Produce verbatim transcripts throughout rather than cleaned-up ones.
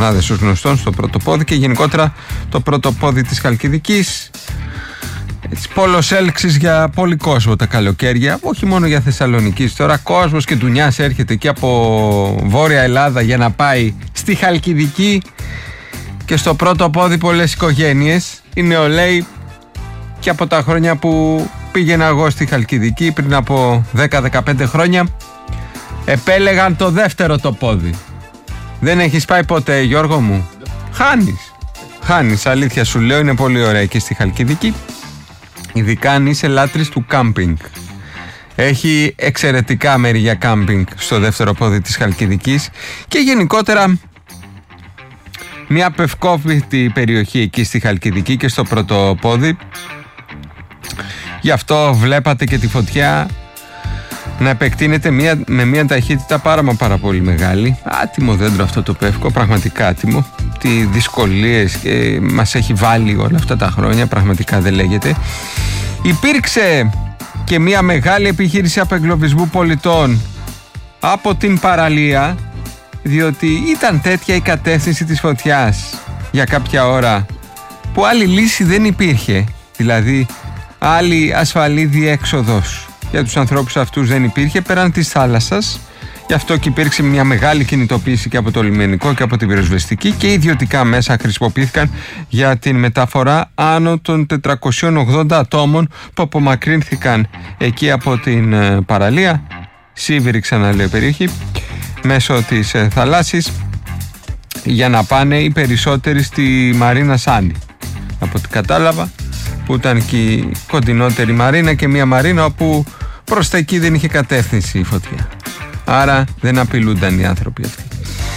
μονάδες ως γνωστόν στο πρώτο πόδι και γενικότερα το πρώτο πόδι της Χαλκιδικής. Έτσι, πόλος έλξης για πολύ κόσμο τα καλοκαίρια, όχι μόνο για Θεσσαλονίκη. Τώρα κόσμος και ντουνιάς έρχεται και από Βόρεια Ελλάδα για να πάει στη Χαλκιδική και στο πρώτο πόδι πολλές οικογένειες. Οι νεολαίοι και από τα χρόνια που πήγαινα εγώ στη Χαλκιδική πριν από δέκα με δεκαπέντε χρόνια επέλεγαν το δεύτερο το πόδι. Δεν έχεις πάει ποτέ, Γιώργο μου? Χάνεις. Χάνεις, αλήθεια σου λέω, είναι πολύ ωραία εκεί στη Χαλκιδική. Ειδικά αν είσαι λάτρης του κάμπινγκ. Έχει εξαιρετικά μέρη για κάμπινγκ στο δεύτερο πόδι της Χαλκιδικής και γενικότερα μια πευκόβητη περιοχή εκεί στη Χαλκιδική και στο πρώτο πόδι. Γι' αυτό βλέπατε και τη φωτιά να επεκτείνεται μια, με μια ταχύτητα πάρα μα πάρα πολύ μεγάλη. Άτιμο δέντρο αυτό το πεύκο, πραγματικά άτιμο. Τι δυσκολίες και μας έχει βάλει όλα αυτά τα χρόνια, πραγματικά δεν λέγεται. Υπήρξε και μια μεγάλη επιχείρηση απεγκλωβισμού πολιτών από την παραλία, διότι ήταν τέτοια η κατεύθυνση της φωτιάς για κάποια ώρα που άλλη λύση δεν υπήρχε. Δηλαδή άλλη ασφαλή διέξοδος για τους ανθρώπους αυτούς δεν υπήρχε πέραν της θάλασσας. Γι' αυτό και υπήρξε μια μεγάλη κινητοποίηση και από το λιμενικό και από την πυροσβεστική και ιδιωτικά μέσα χρησιμοποιήθηκαν για την μεταφορά άνω των τετρακοσίων ογδόντα ατόμων που απομακρύνθηκαν εκεί από την ε, παραλία, Σίβηρη ξαναλέω περιοχή, μέσω της ε, θαλάσσης, για να πάνε οι περισσότεροι στη Μαρίνα Σάντι. Από ό,τι κατάλαβα, που ήταν και η κοντινότερη μαρίνα και μια μαρίνα όπου προς τα εκεί δεν είχε κατεύθυνση η φωτιά. Άρα δεν απειλούνταν οι άνθρωποι αυτοί.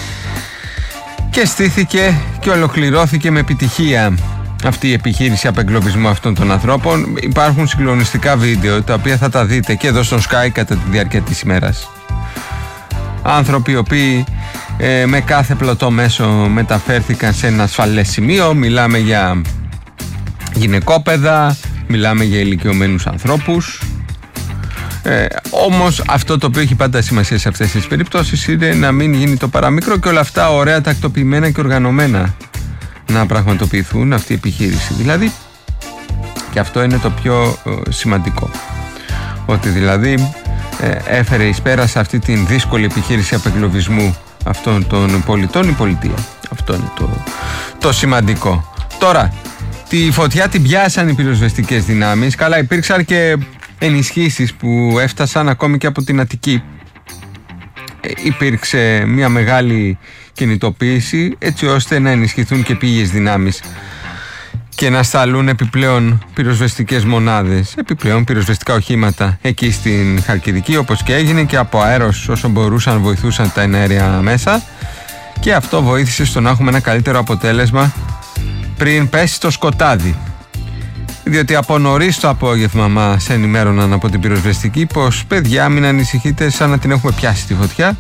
Και στήθηκε και ολοκληρώθηκε με επιτυχία αυτή η επιχείρηση απεγκλωβισμού αυτών των ανθρώπων. Υπάρχουν συγκλονιστικά βίντεο τα οποία θα τα δείτε και εδώ στο Sky κατά τη διάρκεια της ημέρας. Άνθρωποι οι οποίοι ε, με κάθε πλωτό μέσο μεταφέρθηκαν σε ένα ασφαλές σημείο. Μιλάμε για γυναικόπαιδα, μιλάμε για ηλικιωμένους ανθρώπους. Ε, όμως αυτό το οποίο έχει πάντα σημασία σε αυτές τις περιπτώσεις είναι να μην γίνει το παραμικρό και όλα αυτά ωραία τακτοποιημένα και οργανωμένα να πραγματοποιηθούν, αυτή η επιχείρηση δηλαδή. Και αυτό είναι το πιο ε, σημαντικό, ότι δηλαδή ε, έφερε εις πέρα σε αυτή την δύσκολη επιχείρηση απεγκλωβισμού αυτών των πολιτών η πολιτεία. Αυτό είναι το, το σημαντικό. Τώρα, τη φωτιά την πιάσαν οι πυροσβεστικές δυνάμεις. Καλά, υπήρξαν και ενισχύσεις που έφτασαν ακόμη και από την Αττική. Ε, υπήρξε μια μεγάλη κινητοποίηση έτσι ώστε να ενισχυθούν και πήγες δυνάμεις και να σταλούν επιπλέον πυροσβεστικές μονάδες, επιπλέον πυροσβεστικά οχήματα εκεί στην Χαλκιδική, όπως και έγινε, και από αέρος όσο μπορούσαν βοηθούσαν τα εναέρια μέσα, και αυτό βοήθησε στο να έχουμε ένα καλύτερο αποτέλεσμα πριν πέσει το σκοτάδι. Διότι από νωρίς το απόγευμα μας ενημέρωναν από την πυροσβεστική πως παιδιά μην ανησυχείτε, σαν να την έχουμε πιάσει τη φωτιά.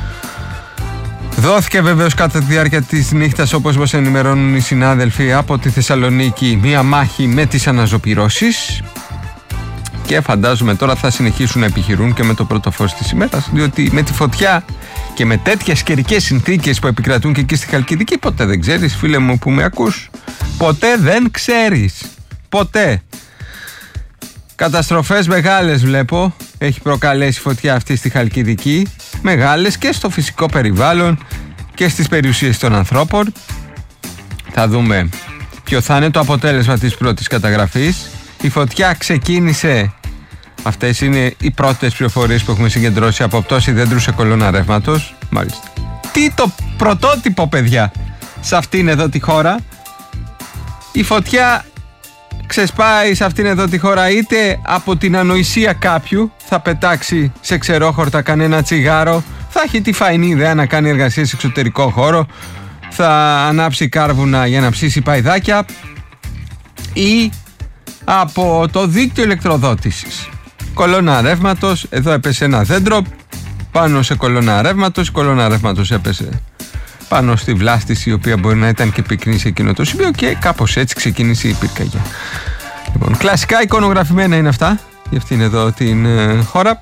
Δόθηκε βεβαίως κατά τη διάρκεια της νύχτας, όπως μας ενημερώνουν οι συνάδελφοι από τη Θεσσαλονίκη, μία μάχη με τις αναζωπυρώσεις και φαντάζομαι τώρα θα συνεχίσουν να επιχειρούν και με το πρώτο φως της ημέρας, διότι με τη φωτιά και με τέτοιες καιρικές συνθήκες που επικρατούν και εκεί στη Χαλκιδική ποτέ δεν ξέρεις, φίλε μου που με ακούς, ποτέ δεν ξέρεις, ποτέ. Καταστροφές μεγάλες βλέπω έχει προκαλέσει φωτιά αυτή στη Χαλκιδική, μεγάλες και στο φυσικό περιβάλλον και στις περιουσίες των ανθρώπων. Θα δούμε ποιο θα είναι το αποτέλεσμα της πρώτης καταγραφής. Η φωτιά ξεκίνησε, αυτές είναι οι πρώτες πληροφορίες που έχουμε συγκεντρώσει, από πτώση δέντρου σε κολόνα ρεύματος. Μάλιστα. Τι το πρωτότυπο, παιδιά, σε αυτήν εδώ τη χώρα. Η φωτιά ξεσπάει σε αυτήν εδώ τη χώρα είτε από την ανοησία κάποιου, θα πετάξει σε ξερόχορτα κανένα τσιγάρο, θα έχει τη φαϊνή ιδέα να κάνει εργασία σε εξωτερικό χώρο, θα ανάψει κάρβουνα για να ψήσει παϊδάκια, ή από το δίκτυο ηλεκτροδότησης. Κολόνα ρεύματος, εδώ έπεσε ένα δέντρο πάνω σε κολόνα ρεύματος, η κολόνα ρεύματος έπεσε πάνω στη βλάστηση, η οποία μπορεί να ήταν και πυκνή σε εκείνο το σημείο, και κάπως έτσι ξεκίνησε η πυρκαγιά. Λοιπόν, κλασικά εικονογραφημένα είναι αυτά για αυτήν εδώ την ε, χώρα,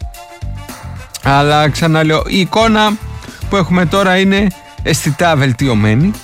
αλλά ξαναλέω, η εικόνα που έχουμε τώρα είναι αισθητά βελτιωμένη,